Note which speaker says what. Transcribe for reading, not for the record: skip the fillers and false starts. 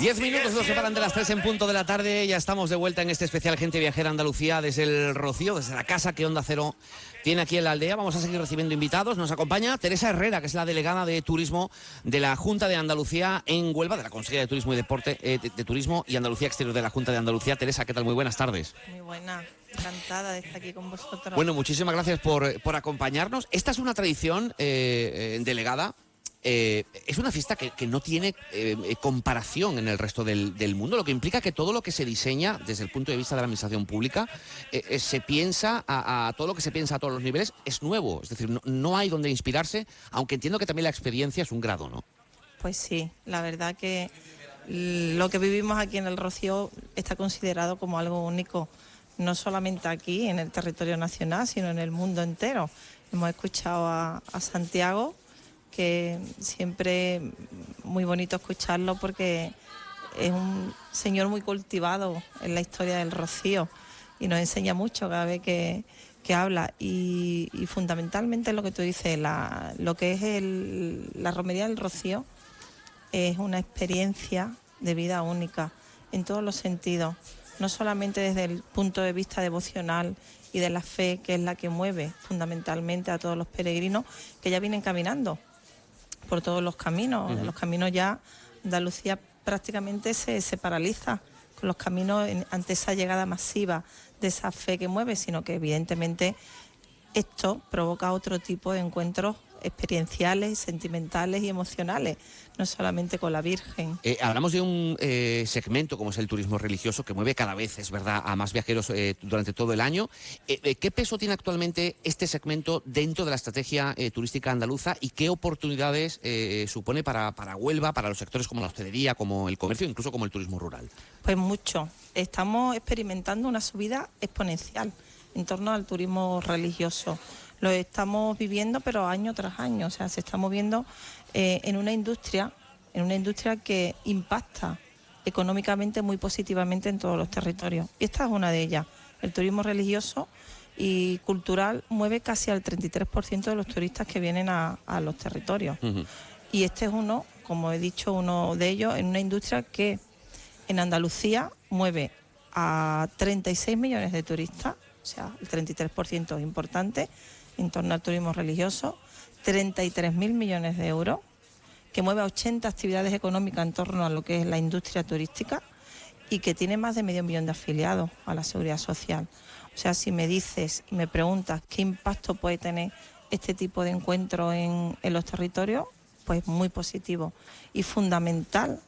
Speaker 1: 10 minutos nos separan de las 3 en punto de la tarde. Ya estamos de vuelta en este especial Gente Viajera Andalucía desde el Rocío, desde la casa que Onda Cero tiene aquí en la aldea. Vamos a seguir recibiendo invitados. Nos acompaña Teresa Herrera, que es la delegada de Turismo de la Junta de Andalucía en Huelva, de la Consejería de Turismo y Deporte, de Turismo y Andalucía Exterior de la Junta de Andalucía. Teresa, ¿qué tal? Muy buenas tardes.
Speaker 2: Muy buena, encantada de estar aquí con vosotros.
Speaker 1: Bueno, muchísimas gracias por acompañarnos. Esta es una tradición, delegada. Es una fiesta que no tiene comparación en el resto del mundo, lo que implica que todo lo que se diseña desde el punto de vista de la administración pública se piensa a todo lo que se piensa a todos los niveles es nuevo, es decir, no hay donde inspirarse, aunque entiendo que también la experiencia es un grado, ¿no?
Speaker 2: Pues sí, la verdad que lo que vivimos aquí en el Rocío está considerado como algo único, no solamente aquí en el territorio nacional, sino en el mundo entero. Hemos escuchado a Santiago, que siempre muy bonito escucharlo porque es un señor muy cultivado en la historia del Rocío y nos enseña mucho cada vez que habla y fundamentalmente lo que tú dices, lo que es la romería del Rocío es una experiencia de vida única en todos los sentidos, no solamente desde el punto de vista devocional y de la fe, que es la que mueve fundamentalmente a todos los peregrinos que ya vienen caminando por todos los caminos. Los caminos ya, Andalucía prácticamente se paraliza con los caminos ante esa llegada masiva de esa fe que mueve, sino que evidentemente esto provoca otro tipo de encuentros experienciales, sentimentales y emocionales, no solamente con la Virgen.
Speaker 1: Hablamos de un segmento como es el turismo religioso que mueve cada vez, es verdad, a más viajeros durante todo el año. ¿Qué peso tiene actualmente este segmento dentro de la estrategia turística andaluza y qué oportunidades supone para Huelva, para los sectores como la hostelería, como el comercio, incluso como el turismo rural?
Speaker 2: Pues mucho. Estamos experimentando una subida exponencial en torno al turismo religioso. Lo estamos viviendo, pero año tras año. O sea, se está moviendo en una industria que impacta económicamente muy positivamente en todos los territorios. Y esta es una de ellas. El turismo religioso y cultural mueve casi al 33% de los turistas que vienen a los territorios. Y este es uno, como he dicho, uno de ellos en una industria que en Andalucía mueve a 36 millones de turistas, o sea, el 33% es importante, en torno al turismo religioso, 33.000 millones de euros, que mueve a 80 actividades económicas en torno a lo que es la industria turística y que tiene más de 500.000 de afiliados a la Seguridad Social. O sea, si me dices y me preguntas qué impacto puede tener este tipo de encuentro en los territorios, pues muy positivo y fundamental